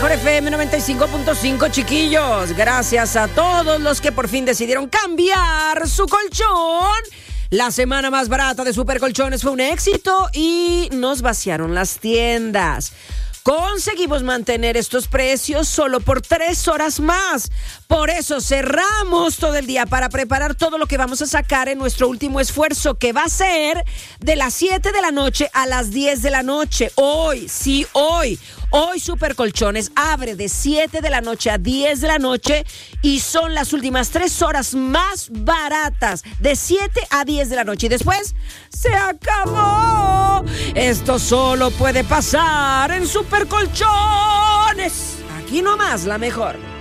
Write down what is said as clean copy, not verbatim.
mejor FM 95.5, chiquillos. Gracias a todos los que por fin decidieron cambiar su colchón. La semana más barata de Supercolchones fue un éxito y nos vaciaron las tiendas. Conseguimos mantener estos precios solo por 3 horas más. Por eso cerramos todo el día para preparar todo lo que vamos a sacar en nuestro último esfuerzo, que va a ser de las 7 de la noche a las 10 de la noche. Hoy, sí, hoy. Hoy Supercolchones abre de 7 de la noche a 10 de la noche y son las últimas 3 horas más baratas, de 7 a 10 de la noche. Y después se acabó. Esto solo puede pasar en Supercolchones. Aquí nomás, la mejor.